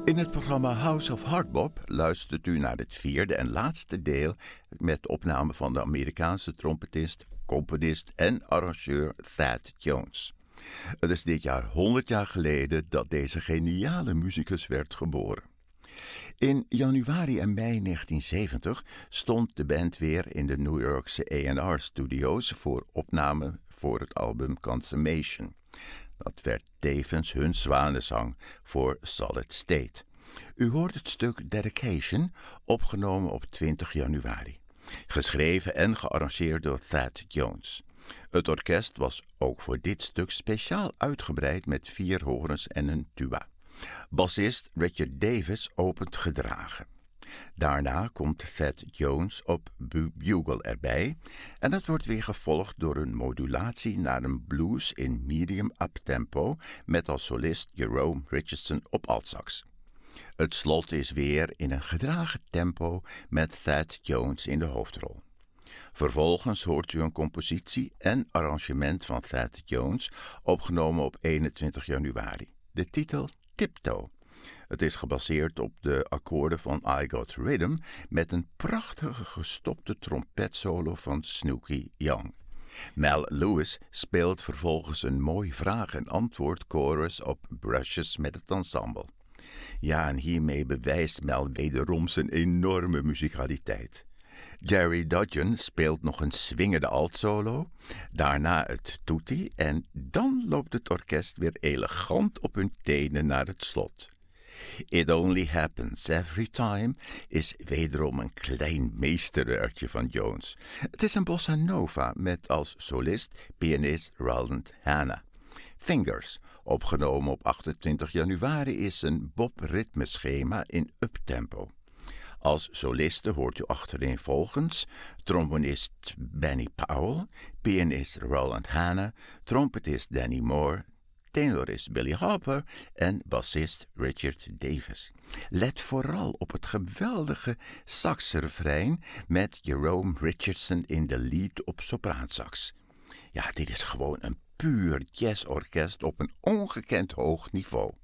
In het programma House of Hardbop luistert u naar het vierde en laatste deel met de opname van de Amerikaanse trompetist, componist en arrangeur Thad Jones. Het is dit jaar 100 jaar geleden dat deze geniale muzikus werd geboren. In januari en mei 1970 stond de band weer in de New Yorkse A&R-studio's voor opname voor het album Consummation. Dat werd tevens hun zwanenzang voor Solid State. U hoort het stuk Dedication, opgenomen op 20 januari. Geschreven en gearrangeerd door Thad Jones. Het orkest was ook voor dit stuk speciaal uitgebreid met 4 horens en een tuba. Bassist Richard Davis opent gedragen. Daarna komt Thad Jones op bugle erbij en dat wordt weer gevolgd door een modulatie naar een blues in medium uptempo met als solist Jerome Richardson op altsax. Het slot is weer in een gedragen tempo met Thad Jones in de hoofdrol. Vervolgens hoort u een compositie en arrangement van Thad Jones opgenomen op 21 januari. De titel Tiptoe. Het is gebaseerd op de akkoorden van I Got Rhythm met een prachtige gestopte trompetsolo van Snooky Young. Mel Lewis speelt vervolgens een mooi vraag- en antwoord chorus op brushes met het ensemble. Ja, en hiermee bewijst Mel wederom zijn enorme muzikaliteit. Jerry Dudgeon speelt nog een swingende altsolo, daarna het tutti en dan loopt het orkest weer elegant op hun tenen naar het slot. It Only Happens Every Time is wederom een klein meesterwerkje van Jones. Het is een bossa nova met als solist pianist Roland Hanna. Fingers, opgenomen op 28 januari, is een bop-ritmeschema in uptempo. Als soliste hoort u achtereenvolgens trombonist Benny Powell, pianist Roland Hanna, trompetist Danny Moore, tenorist Billy Hopper en bassist Richard Davis. Let vooral op het geweldige saxrefrein met Jerome Richardson in de lead op sopraansax. Ja, dit is gewoon een puur jazzorkest op een ongekend hoog niveau.